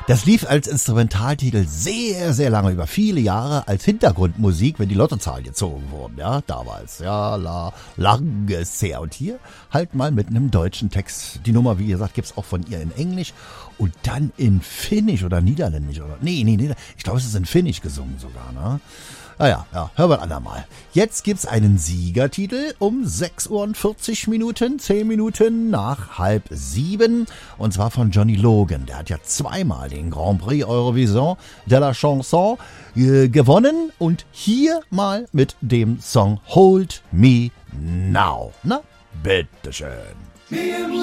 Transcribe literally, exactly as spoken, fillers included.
Das lief als Instrumentaltitel sehr, sehr lange, über viele Jahre als Hintergrundmusik, wenn die Lottozahlen gezogen wurden, ja, damals. Ja, la, langes her. Und hier halt mal mit einem deutschen Text. Die Nummer, wie gesagt, gibt's auch von ihr in Englisch und dann in Finnisch oder Niederländisch oder, nee, nee, nee, ich glaube, es ist in Finnisch gesungen sogar, ne? Naja, ja, hören wir ein andermal. Jetzt gibt's einen Siegertitel um sechs Uhr und vierzig Minuten, zehn Minuten nach halb sieben. Und zwar von Johnny Logan. Der hat ja zweimal den Grand Prix Eurovision de la Chanson äh, gewonnen. Und hier mal mit dem Song Hold Me Now. Na, bitteschön.